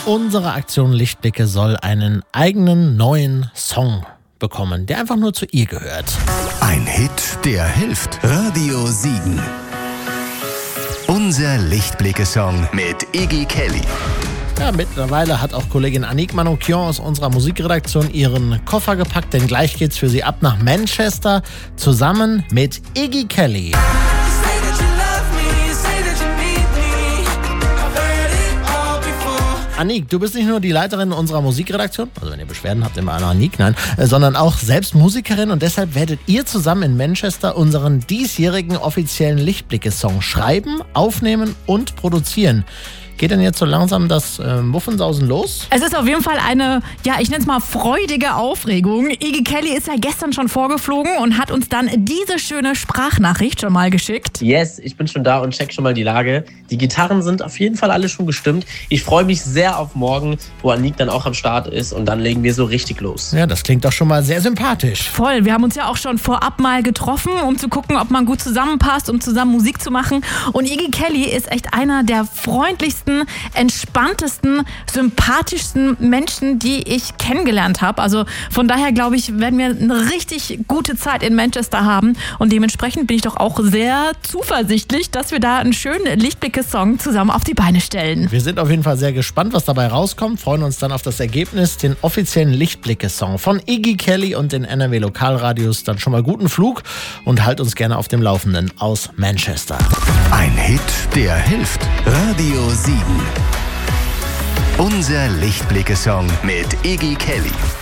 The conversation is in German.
Unsere Aktion Lichtblicke soll einen eigenen neuen Song bekommen, der einfach nur zu ihr gehört. Ein Hit, der hilft. Radio Siegen. Unser Lichtblicke-Song mit Iggy Kelly. Ja, mittlerweile hat auch Kollegin Annick Manoukian aus unserer Musikredaktion ihren Koffer gepackt, denn gleich geht's für sie ab nach Manchester zusammen mit Iggy Kelly. Annick, du bist nicht nur die Leiterin unserer Musikredaktion, also wenn ihr Beschwerden habt, immer an Annick, nein, sondern auch selbst Musikerin und deshalb werdet ihr zusammen in Manchester unseren diesjährigen offiziellen Lichtblicke-Song schreiben, aufnehmen und produzieren. Geht denn jetzt so langsam das Muffensausen los? Es ist auf jeden Fall eine, ich nenne es mal freudige Aufregung. Iggy Kelly ist ja gestern schon vorgeflogen und hat uns dann diese schöne Sprachnachricht schon mal geschickt. Yes, ich bin schon da und check schon mal die Lage. Die Gitarren sind auf jeden Fall alle schon gestimmt. Ich freue mich sehr auf morgen, wo Annick dann auch am Start ist und dann legen wir so richtig los. Ja, das klingt doch schon mal sehr sympathisch. Voll, wir haben uns ja auch schon vorab mal getroffen, um zu gucken, ob man gut zusammenpasst, um zusammen Musik zu machen. Und Iggy Kelly ist echt einer der freundlichsten, entspanntesten, sympathischsten Menschen, die ich kennengelernt habe. Also von daher glaube ich, werden wir eine richtig gute Zeit in Manchester haben und dementsprechend bin ich doch auch sehr zuversichtlich, dass wir da einen schönen Lichtblicke-Song zusammen auf die Beine stellen. Wir sind auf jeden Fall sehr gespannt, was dabei rauskommt, freuen uns dann auf das Ergebnis, den offiziellen Lichtblicke-Song von Iggy Kelly und den NRW Lokalradios. Dann schon mal guten Flug und halt uns gerne auf dem Laufenden aus Manchester. Ein Hit, der hilft. Radio Siegen. Unser Lichtblicke-Song mit Iggy Kelly.